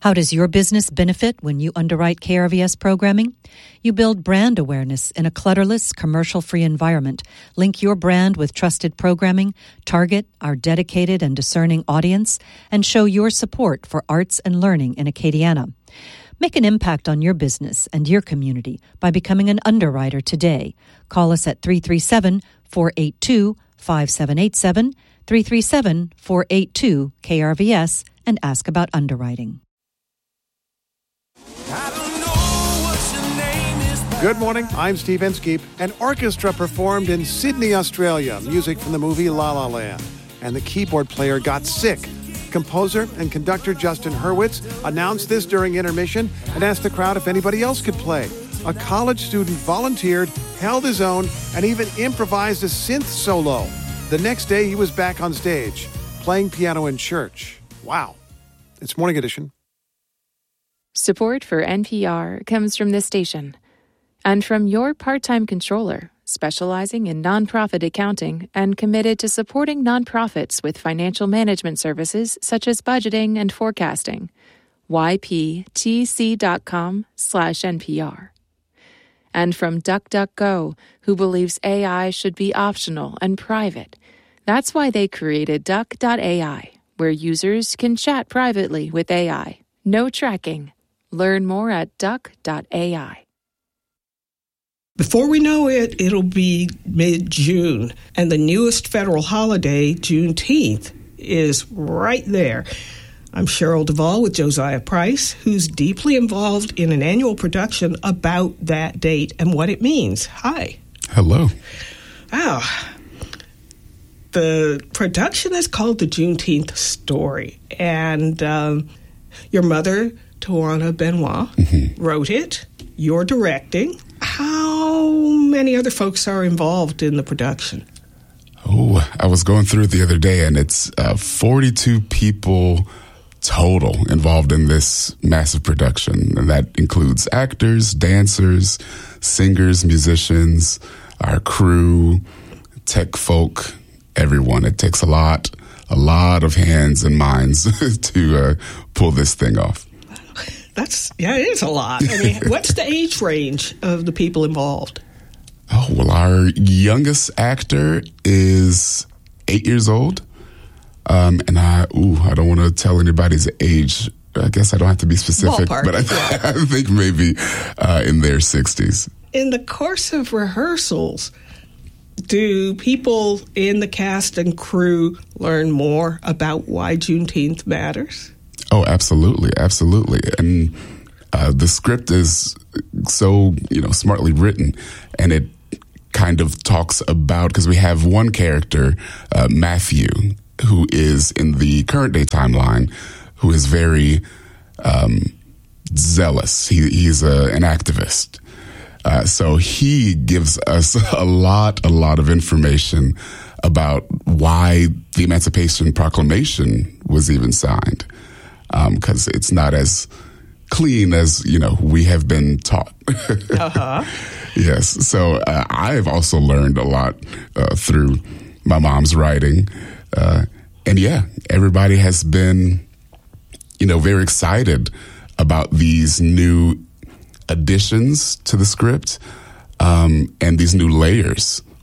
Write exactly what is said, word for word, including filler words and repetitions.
How does your business benefit when you underwrite K R V S programming? You build brand awareness in a clutterless, commercial-free environment. Link your brand with trusted programming, target our dedicated and discerning audience, and show your support for arts and learning in Acadiana. Make an impact on your business and your community by becoming an underwriter today. Call us at three three seven, four eight two, five seven eight seven, three three seven, four eight two, K R V S, and ask about underwriting. Good morning, I'm Steve Inskeep. An orchestra performed in Sydney, Australia, music from the movie La La Land. And the keyboard player got sick. Composer and conductor Justin Hurwitz announced this during intermission and asked the crowd if anybody else could play. A college student volunteered, held his own, and even improvised a synth solo. The next day, he was back on stage, playing piano in church. Wow. It's Morning Edition. Support for N P R comes from this station and from your part-time controller, specializing in nonprofit accounting and committed to supporting nonprofits with financial management services such as budgeting and forecasting. Y P T C dot com slash N P R. And from DuckDuckGo, who believes A I should be optional and private. That's why they created Duck dot A I, where users can chat privately with A I. No tracking. Learn more at Duck dot A I. Before we know it, it'll be mid-June, and the newest federal holiday, Juneteenth, is right there. I'm Cheryl Duvall with Josiah Price, who's deeply involved in an annual production about that date and what it means. Hi. Hello. Wow. The production is called The Juneteenth Story, and um, your mother, Tawana Benoit, mm-hmm. wrote it. You're directing. How many other folks are involved in the production? Oh, I was going through it the other day, and it's uh, forty-two people total involved in this massive production. And that includes actors, dancers, singers, musicians, our crew, tech folk, everyone. It takes a lot, a lot of hands and minds to uh, pull this thing off. That's, yeah, it is a lot. I mean, what's the age range of the people involved? Oh, well, our youngest actor is eight years old. Um, and I, ooh, I don't want to tell anybody's age. I guess I don't have to be specific, Ballpark, but I, th- I think maybe uh, in their sixties. In the course of rehearsals, do people in the cast and crew learn more about why Juneteenth matters? Oh, absolutely, absolutely. And uh, the script is so, you know, smartly written, and it kind of talks about, because we have one character, uh, Matthew, who is in the current day timeline, who is very um, zealous. He, he's a, an activist. Uh, so he gives us a lot, a lot of information about why the Emancipation Proclamation was even signed. Because um, it's not as clean as, you know, we have been taught. uh-huh. Yes. So uh, I've also learned a lot uh, through my mom's writing. Uh, and yeah, everybody has been, you know, very excited about these new additions to the script um, and these new layers